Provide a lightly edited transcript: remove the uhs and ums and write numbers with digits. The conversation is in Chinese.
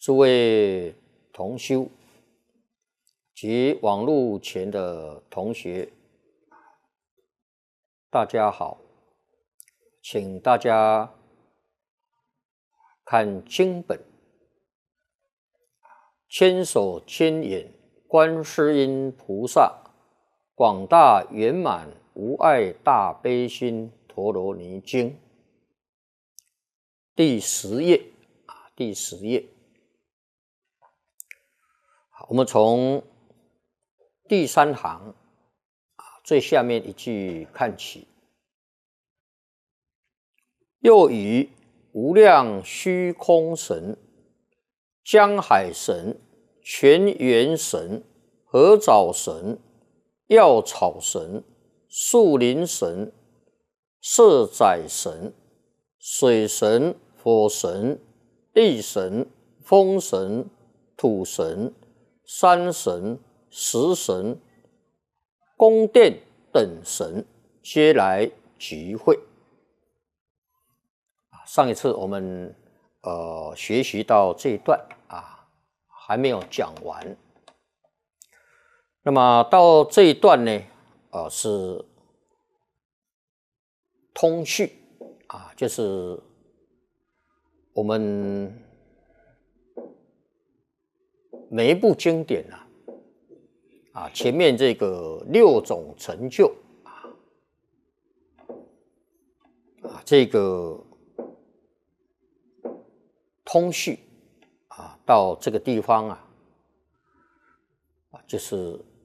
诸位同修及网络前的同学，大家好，请大家看经本，千手千眼观世音菩萨广大圆满无碍大悲心陀罗尼经第10页第10页。我们从第3行最下面一句看起。又以无量虚空神、江海神、泉源神、合藻神、药草神、树林神、色宰神、水神、火神、地神、风神、土神、山神、石神、宫殿等神皆来集会。上一次我们学习到这一段还没有讲完。那么到这一段呢是通序就是我们每一部经典前面这个6种成就这个通序到这个地方就是